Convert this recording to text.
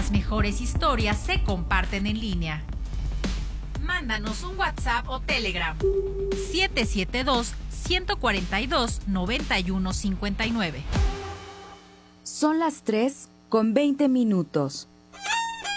las mejores historias se comparten en línea. Mándanos un WhatsApp o Telegram 772-142-9159. Son las 3:20.